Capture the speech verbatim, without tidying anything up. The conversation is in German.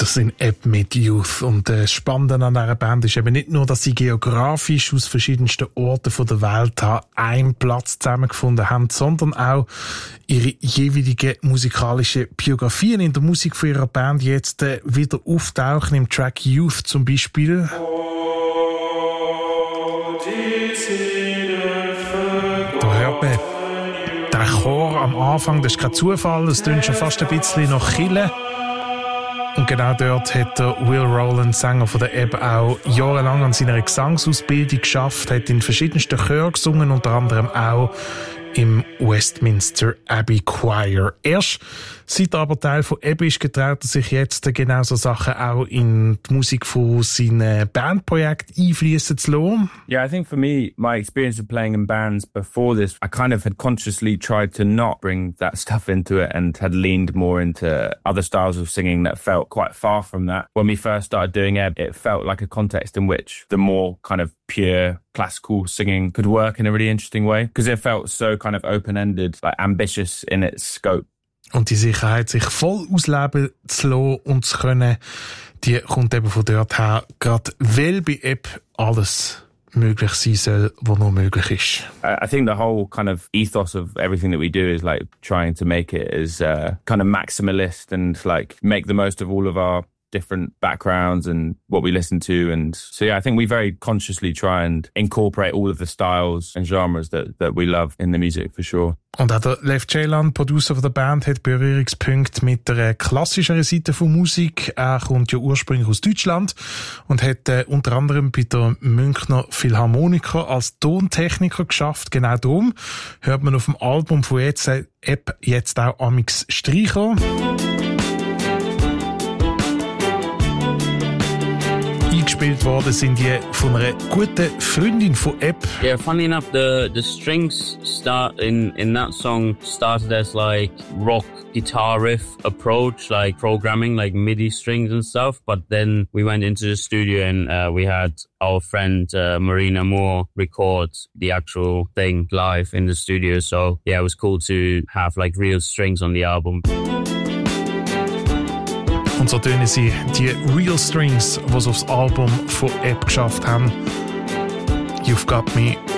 Das sind Ebb mit Youth. Und das Spannende an dieser Band ist eben nicht nur, dass sie geografisch aus verschiedensten Orten der Welt einen Platz zusammengefunden haben, sondern auch ihre jeweiligen musikalischen Biografien in der Musik von ihrer Band jetzt wieder auftauchen. Im Track Youth zum Beispiel. Da hört man den Chor am Anfang, das ist kein Zufall, das klingt schon fast ein bisschen nach Chille. Und genau dort hat der Will Rowland, Sänger von der Ebb, auch jahrelang an seiner Gesangsausbildung geschafft, hat in verschiedensten Chören gesungen, unter anderem auch im Westminster Abbey Choir. Erst seit er aber Teil von Ebb ist, getraut er sich jetzt genau so Sachen auch in die Musik von seinen Bandprojekten einfließen zu lassen. Yeah, I think for me, my experience of playing in bands before this, I kind of had consciously tried to not bring that stuff into it and had leaned more into other styles of singing that felt quite far from that. When we first started doing Ebb, it felt like a context in which the more kind of pure classical singing could work in a really interesting way, because it felt so kind of open-ended, like ambitious in its scope. Und die Sicherheit, sich voll ausleben zu lassen und zu können, die kommt eben von dort her, gerade weil bei Ebb alles möglich sein soll, was nur möglich ist. I think the whole kind of ethos of everything that we do is like trying to make it as uh, kind of maximalist and like make the most of all of our different backgrounds and what we listen to. And so, yeah, I think we very consciously try and incorporate all of the styles and genres that, that we love in the music, for sure. Und auch der Lev Ceylan, Producer von der Band, hat Berührungspunkte mit der klassischeren Seite von Musik. Er kommt ja ursprünglich aus Deutschland und hat äh, unter anderem bei der Münchner Philharmoniker als Tontechniker geschafft. Genau darum hört man auf dem Album von jetzt, äh, Ebb jetzt auch amix Streicher. Eingespielt worden sind die von einer guten Freundin von Ebb. Yeah, funny enough, the the strings start in in that song started as like rock guitar riff approach, like programming, like MIDI strings and stuff. But then we went into the studio and uh, we had our friend uh, Marina Moore record the actual thing live in the studio. So yeah, it was cool to have like real strings on the album. Und so tönen sie die Real Strings, die sie aufs Album von Ebb geschafft haben. You've Got Me